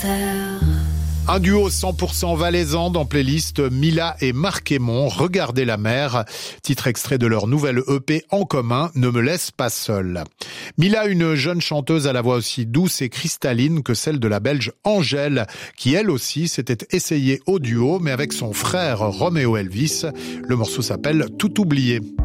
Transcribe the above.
terre. Un duo 100% valaisan dans playlist Mila et Marc Aymon, Regardez la mer, titre extrait de leur nouvelle EP En commun, Ne me laisse pas seule. Mila, une jeune chanteuse à la voix aussi douce et cristalline que celle de la Belge Angèle, qui elle aussi s'était essayée au duo, mais avec son frère Roméo Elvis. Le morceau s'appelle Tout oublié.